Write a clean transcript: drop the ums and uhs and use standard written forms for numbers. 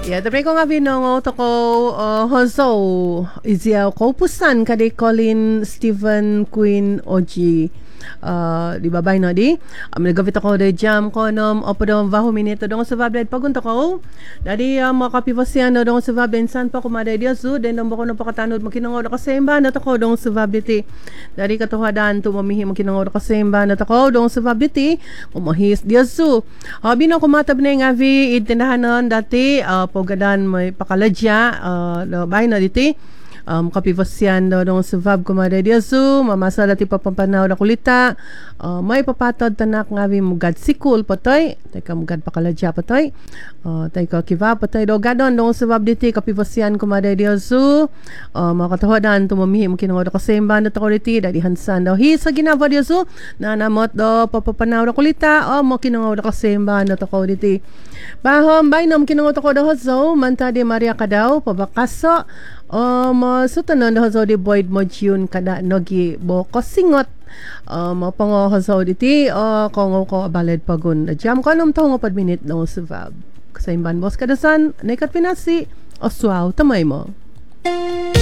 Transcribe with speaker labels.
Speaker 1: Ya, tapi ko nga binongo to ko hoso izia ko pusan kadi Colin Stephen Queen Oji. Di babay no di nagavit ako de jam ko nom opo do vaho minito dong sa vablet pagunta ko dadi mga kapivasian do dong sa vablet san pa kumada dia su den dong ko no pakatanod makinango do kasemba na to ko dong sa vablet dadi katuhadan tu mamihi makinango do kasemba na to ko dong sa vablet umahis dia su bino ko matab na nga vi itindahanon dati pogadan may pakaladya do bay na diti kapivasian daw dong sa vab kumada dia su mamasala ti papampanaw na kulita may papatod tanak nga vi mugad sikul patoy teka mugad pakaladya patoy teka kiva patoy do gadon dong sa vab diti kapivasian kumada dia su makatahodan tumamihi makinango do kasemba na takoriti dadi hansan daw hi sa ginaba dia su nanamot do papapanaw na kulita makinango do kasemba na takoriti bahom bainom kinango to ko do so manta di Maria kadaw pabakaso sutanon do so di Boyd Mojiun kada nogi bo kosingot mapango so diti kongo ko baled pagun jam ko num tongo pad minute no sa vab sa imban bos kadasan nekat pinasi oswaw tamay mo.